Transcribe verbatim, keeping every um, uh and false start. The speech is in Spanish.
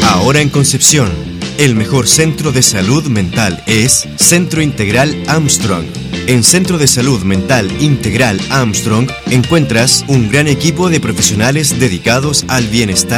Ahora en Concepción, el mejor centro de salud mental es Centro Integral Armstrong. En Centro de Salud Mental Integral Armstrong encuentras un gran equipo de profesionales dedicados al bienestar